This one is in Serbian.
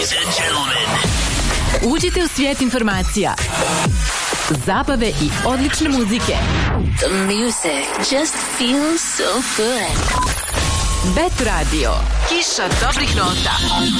Uđite u svijet informacija, zabave i odlične muzike. The music just feels so good. Bet Radio, kiša dobrih nota.